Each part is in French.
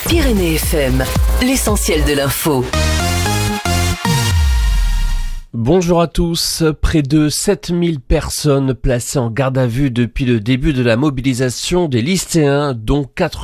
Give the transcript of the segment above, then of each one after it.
Pyrénées FM, l'essentiel de l'info. Bonjour à tous. Près de 7000 personnes placées en garde à vue depuis le début de la mobilisation des lycéens, dont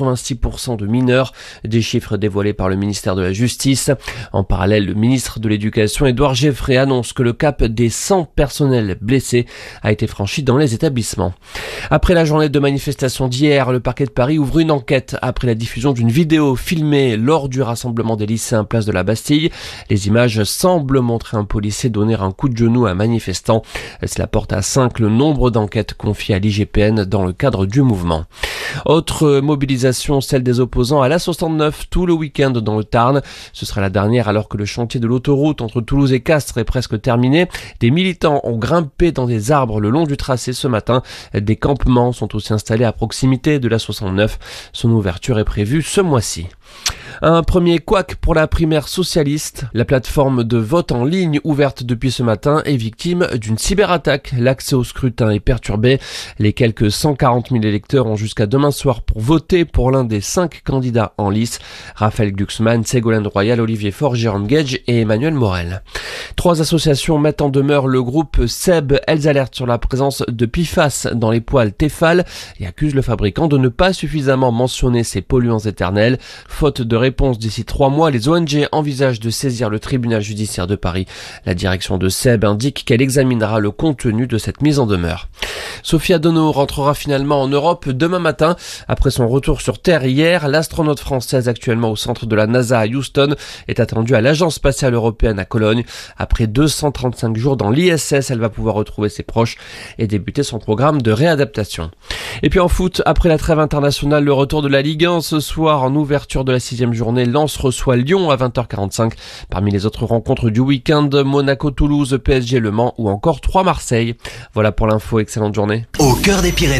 86% de mineurs, des chiffres dévoilés par le ministère de la Justice. En parallèle, le ministre de l'Éducation, Édouard Geoffrey, annonce que le cap des 100 personnels blessés a été franchi dans les établissements. Après la journée de manifestation d'hier, le parquet de Paris ouvre une enquête après la diffusion d'une vidéo filmée lors du rassemblement des lycéens place de la Bastille. Les images semblent montrer un policier donner un coup de genou à un manifestant. Cela porte à 5 le nombre d'enquêtes confiées à l'IGPN dans le cadre du mouvement. Autre mobilisation, celle des opposants à l'A69 tout le week-end dans le Tarn. Ce sera la dernière alors que le chantier de l'autoroute entre Toulouse et Castres est presque terminé. Des militants ont grimpé dans des arbres le long du tracé ce matin. Des campements sont aussi installés à proximité de l'A69. Son ouverture est prévue ce mois-ci. Un premier couac pour la primaire socialiste. La plateforme de vote en ligne ouverte depuis ce matin est victime d'une cyberattaque. L'accès au scrutin est perturbé. Les quelques 140 000 électeurs ont jusqu'à demain soir pour voter pour l'un des 5 candidats en lice. Raphaël Glucksmann, Ségolène Royal, Olivier Faure, Jérôme Gage et Emmanuel Morel. 3 associations mettent en demeure le groupe SEB. Elles alertent sur la présence de PFAS dans les poêles Tefal et accusent le fabricant de ne pas suffisamment mentionner ces polluants éternels. Faute de réponse d'ici 3 mois, les ONG envisagent de saisir le tribunal judiciaire de Paris. La direction de SEB indique qu'elle examinera le contenu de cette mise en demeure. Sophie Adono rentrera finalement en Europe demain matin. Après son retour sur Terre hier, l'astronaute française actuellement au centre de la NASA à Houston est attendue à l'Agence spatiale européenne à Cologne. Après 235 jours dans l'ISS, elle va pouvoir retrouver ses proches et débuter son programme de réadaptation. Et puis en foot, après la trêve internationale, le retour de la Ligue 1 ce soir en ouverture de la 6e journée. Lens reçoit Lyon à 20h45. Parmi les autres rencontres du week-end, Monaco-Toulouse, PSG Le Mans ou encore 3 Marseille. Voilà pour l'info, excellente journée. Au cœur des Pyrénées.